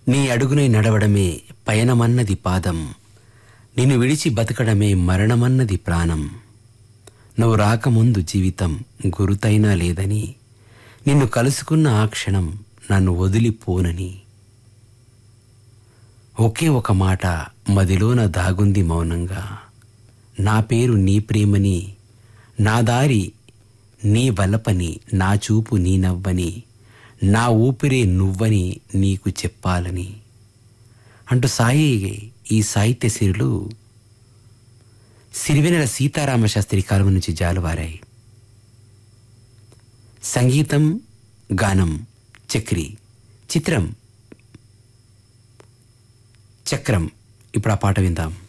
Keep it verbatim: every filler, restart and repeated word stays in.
నీ అడుగునై నడవడమే పయనమన్నది పాదం, నిన్ను విడిచి బతకడమే మరణమన్నది ప్రాణం. నువ్వు రాకముందు జీవితం గురుతైనా లేదని, నిన్ను కలుసుకున్న ఆ క్షణం నన్ను వదిలిపోనని. ఒకే ఒక మాట మదిలోన దాగుంది మౌనంగా, నా పేరు నీ ప్రేమని, నా దారి నీ వలపని, నా చూపు నీ నవ్వని, నా ఊపిరే నువ్వని నీకు చెప్పాలని అంటూ సాయి ఈ సాహిత్య సిరులు సిరివెన్నెల సీతారామశాస్త్రి కాలం నుంచి జాలువారాయి. సంగీతం గానం చక్రి, చిత్రం చక్రం. ఇప్పుడు ఆ పాట విందాం.